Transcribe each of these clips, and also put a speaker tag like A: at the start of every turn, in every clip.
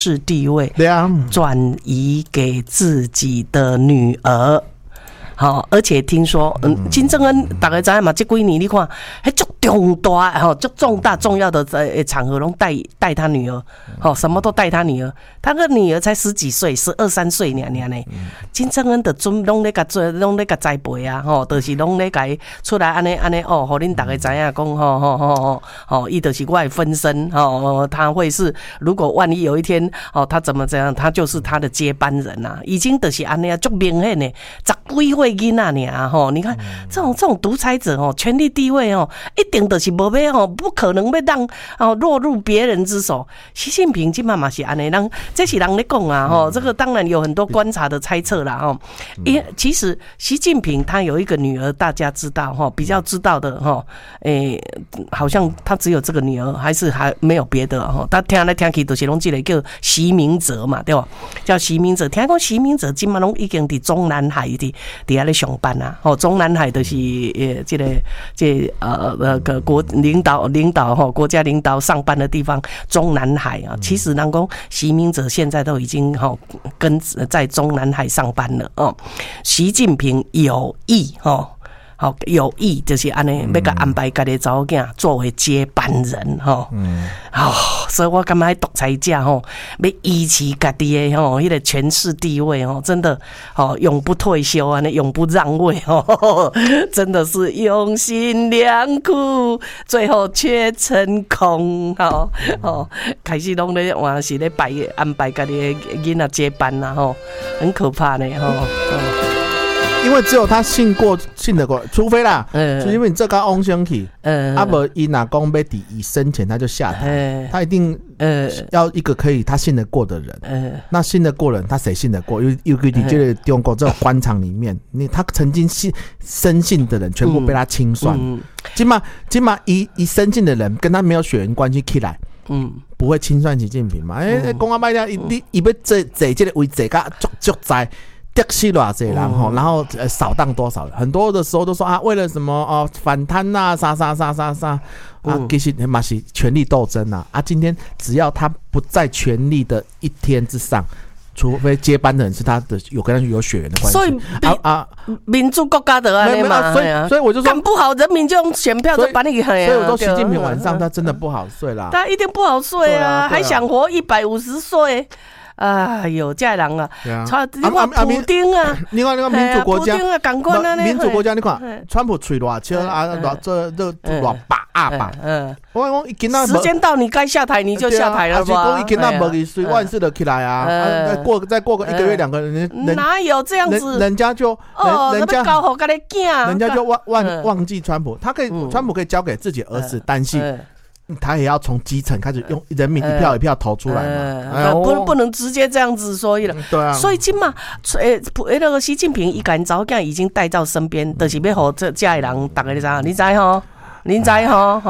A: 势地位转移给自己的女儿。好，而且听说，金正恩大家知道嘛？这几年你看，还足重大哈，足重大重要的场合，拢带他女儿，好，什么都带他女儿。他个女儿才10几岁，12、13岁呢。金正恩的准拢咧甲栽培啊，吼，就是拢咧甲出来安尼哦，互恁大家知影讲，伊就是我的分身，他会是如果万一有一天他怎么样，他就是他的接班人啊，已经就是安尼啊，足明显的10几岁囡仔尔你看这种独裁者权力地位一定就是无要不可能要让落入别人之手。习近平今嘛嘛是安尼，这是人咧讲啊这个当然有很多观察的猜测啦其实习近平他有一个女儿，大家知道比较知道的好像他只有这个女儿，还是还没有别的他听来听去都是拢这个叫习明哲嘛，对吧？叫习明哲，听讲习明哲今嘛拢已经伫中南海伫遐咧上班啊，中南海就是国领导国家领导上班的地方，中南海啊。其实人讲习明哲现在都已经跟在中南海上班了习近平有意有意就是安尼要甲安排家己查某囝作为接班人所以我感觉独裁者要维持家己的迄个权势地位真的永不退休啊，永不让位真的是用心良苦，最后却成空开始拢咧换是咧安排家己的囡仔接班啦很可怕呢
B: 因为只有他信得过，除非啦，就因为你这个翁升起，不伊若讲要伫伊生前他就下台，他一定要一个可以他信得过的人，那信得过人，他谁信得过？尤其你这个中国这个官场里面，他曾经深信的人全部被他清算，今嘛一深信的人跟他没有血缘关系起来，不会清算习近平嘛？讲啊歹听，伊要坐这个位坐甲足在。得失偌济人然后扫荡多少人，很多的时候都说为了什么反贪啊啥其实嘛是权力斗争啊今天只要他不在权力的一天之上，除非接班的人是他的跟他有血缘的关系，
A: 所以民主国家的安尼嘛，
B: 所以我就说
A: 干不好，人民就用选票就把你给所以
B: 我说习近平晚上他真的不好睡啦，
A: 他一定不好睡啊，还想活150岁。哎呦，这人啊，你看普丁啊，
B: 你看民主国家，
A: 普丁啊，港官啊，
B: 民主国家，你看川普吹偌笑偌把，我讲伊今仔
A: 时间到，你该下台你就下台了吧？
B: 讲伊今仔无伊随万事的起来啊，再过个1个月2个月，
A: 哪有这样子？
B: 人家就
A: 人家搞好个咧囝，
B: 人家就忘记川普，川普可以交给自己儿子担心。他也要从基层开始用人民一票一票投出来嘛，
A: 不能直接这样子说了。
B: 对啊，
A: 所以今嘛，那个习近平一个人早间已经带到身边，就是要和这家的人，大家你知吼？您知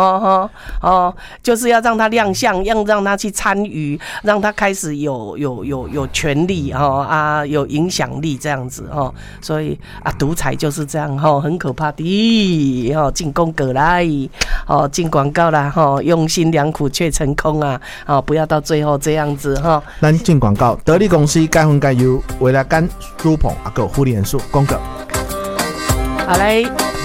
A: 就是要让他亮相，要让他去参与，让他开始有权力有影响力这样子所以独裁就是这样很可怕的进攻过来进广告啦用心良苦却成空不要到最后这样子
B: 咱进广告，得力公司该分该有为了干猪棚还有护理元素广告。
A: 好嘞。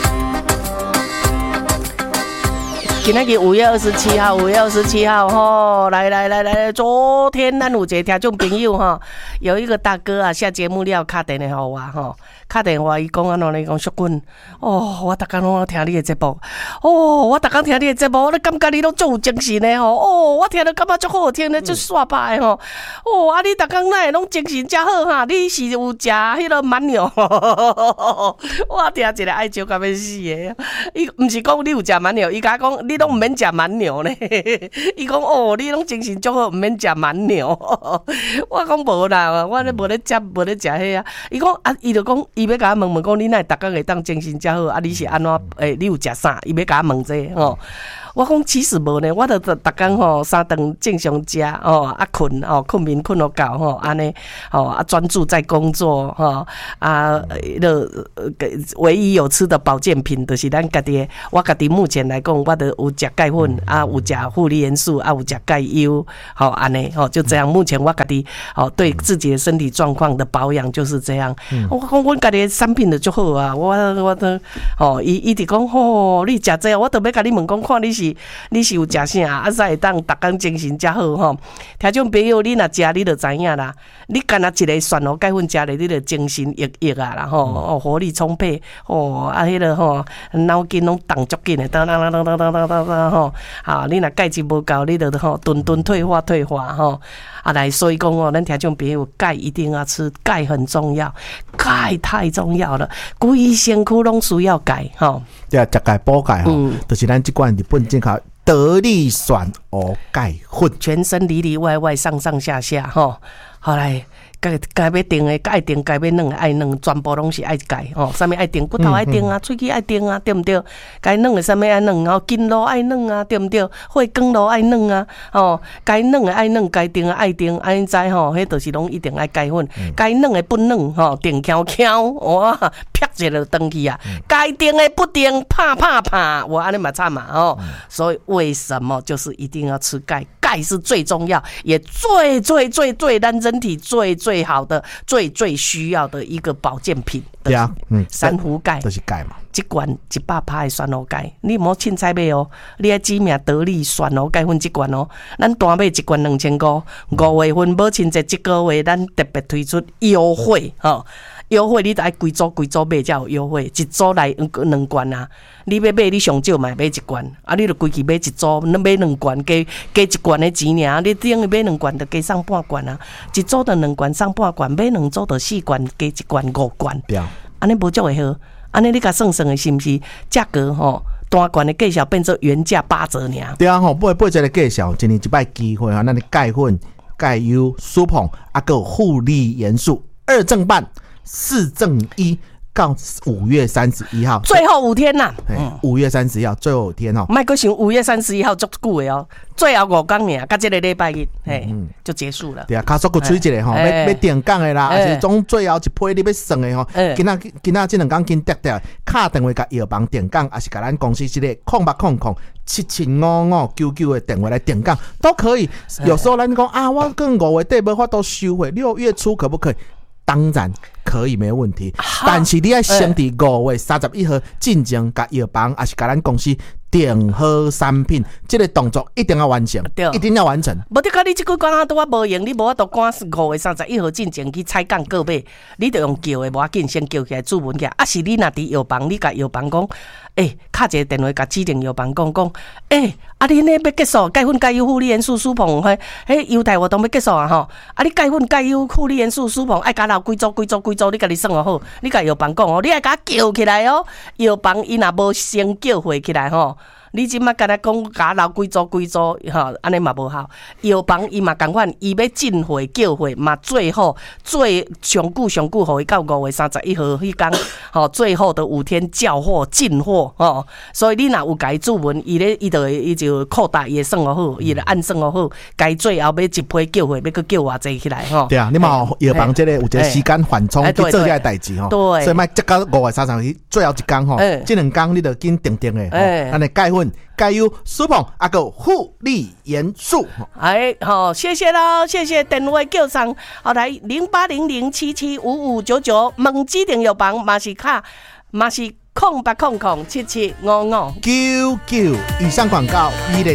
A: 今天5月27号来，昨天咱有一个听众朋友有一个大哥啊下节目了打电话给我打电话伊讲安怎咧讲淑君我逐工拢听你的节目我逐工听你的节目，我感觉你拢足有精神的我听了感觉足好听的，足煞白的你逐工哪会拢精神遮好你是有食迄个蛮牛我听一个爱笑到要死的，伊毋是讲你有食蛮牛，伊甲讲你拢毋免食蛮牛呢伊讲你拢精神足好，毋免食蛮牛我讲无啦，我咧无咧食迄伊讲伊就讲伊要甲我问讲你哪会逐工会当精神遮好你是安怎你有食啥？伊要甲我问这我讲其实无呢，我就逐工3顿正常食困眠困到够安尼专注在工作唯一有吃的保健品就是咱家己，我家己目前来讲，我就有食钙粉啊，有食负离元素啊，有食钙优，好安尼哦，就这样。目前我家己哦对自己的身体状况的保养就是这样。我讲我家己的产品就好啊，我都哦，伊直讲吼，你食这我都要甲你问讲，看你是有食啥，啊才会当逐工精神才好吼。听种朋友，你若食你就知影啦，你干那一个蒜头钙粉食咧，你就精神奕啊啦吼，哦活力充沛哦，啊迄个吼脑筋拢动足紧的，当吼，啊你若钙质无够，你就吼顿退化吼，啊来所以讲哦，咱听种朋友钙一定要吃，钙很重要，钙太重要了，规身躯拢需要钙吼。
B: 对啊，食钙补钙吼，就是咱这款日本进口得力蒜蚵钙粉，
A: 全身里里外外上下吼，好来。该要定的该定，该要软的爱软，全部拢是爱钙哦。啥物爱定，骨头爱定啊，喙齿爱定啊，对不对？该软的啥物爱软，然后筋络爱软啊，对不对？血管络爱软啊，哦，该软的爱软，该定的爱定，安尼知吼，迄就是拢一定爱钙粉。该软的不软吼，定翘翘，哇，啪一下就登去啊。该定的不定，啪，我安尼嘛惨嘛哦。所以为什么就是一定要吃钙？钙是最重要，也最咱人体最好的、最需要的一个保健品。
B: 对啊，
A: 珊瑚钙
B: 就是钙嘛。
A: 一罐100%的酸蚵钙，你莫凊彩买哦，你要指名得力酸蚵钙粉一罐哦，咱单买一罐2500，5月份母亲节这个月咱特别推出优惠吼。优惠你得爱规组买才有优惠，一组来2罐啊！你要买你上少嘛买一罐，啊你就规气买一组，你买2罐加一罐的钱尔，你等于买2罐就加送半罐啊！一组就2罐送半罐，买2组就4罐加1罐5罐，安尼无足会好，安尼你甲算的是毋是价格吼？单罐的价小变做原价8折尔。
B: 对啊吼，买一个价小，一年一摆机会啊！咱的钙粉、钙优、舒膨啊，还有护理元素2正半。4正1到5月31号，
A: 最后5天呐
B: ！5月31号最后5天哦，
A: 莫阁想5月31号足久的哦，最后5天尔，甲这个礼拜日，就结束了。
B: 对啊，卡索个吹一个吼，要定岗的啦，而且总最后一批你要算的吼，今仔这2天紧得打电话甲药房定岗，还是甲咱公司这个0700775599的电话来定岗都可以。有时候咱讲啊，我跟5月底无法度收回，6月初可不可以？当然可以，没问题。但是你要先伫5月31号进前，甲药房还是甲咱公司订好产品，这个动作一定要完成，一定要完成。
A: 无得讲你这句讲啊，拄啊无用，你无法度赶5月31号进前去采购购买，你得用叫的，无要紧，先叫起来注文起来。啊，是你若伫药房，你甲药房讲，敲一个电话甲指定药房讲，啊，你呢要结束钙粉、钙优、护理元素、舒膨，优待活动要结束啊吼！啊，你钙粉、钙优、护理元素、舒膨，爱甲留几组，你家己算好。你甲药房讲哦，你爱甲叫起来哦。药房伊若无先叫回起来吼。你即马甲咱讲甲留几组吼，安尼嘛无效。药房伊嘛共款，伊要进货叫货嘛，最后上久，互伊到5月31号迄天，吼，最后的5天叫货进货吼。所以你若有该注文，伊就扩大伊算好，伊就按算好，该最后要一批叫货，要去叫偌济起来吼。
B: 对啊，你嘛药房这个有一个时间缓冲去做这个代志吼。
A: 对，
B: 所以莫接到5月31号最后一天吼，这2天你就紧定的吼，安尼钙粉。钙优、舒膨啊个护理元素，
A: 好，谢谢咯，谢谢电话叫上，好来0800775599，问指定药房嘛是0800775599。
B: 以上广告依然